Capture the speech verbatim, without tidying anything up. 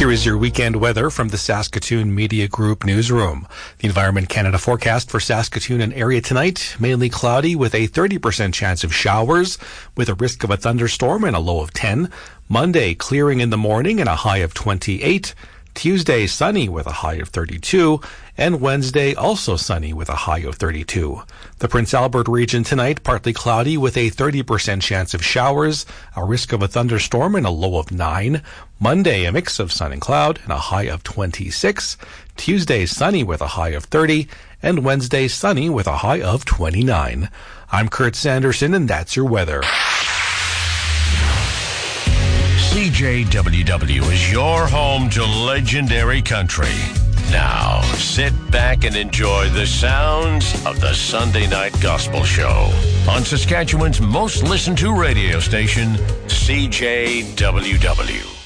Here is your weekend weather from the Saskatoon Media Group newsroom. The Environment Canada forecast for Saskatoon and area tonight, mainly cloudy with a thirty percent chance of showers with a risk of a thunderstorm and a low of ten. Monday, clearing in the morning and a high of twenty-eight. Tuesday, sunny with a high of thirty-two, and Wednesday, also sunny with a high of thirty-two. The Prince Albert region tonight, partly cloudy with a thirty percent chance of showers, a risk of a thunderstorm and a low of nine. Monday, a mix of sun and cloud and a high of twenty-six. Tuesday, sunny with a high of thirty, and Wednesday, sunny with a high of twenty-nine. I'm Kurt Sanderson, and that's your weather. C J W W is your home to legendary country. Now, sit back and enjoy the sounds of the Sunday Night Gospel Show on Saskatchewan's most listened to radio station, C J W W.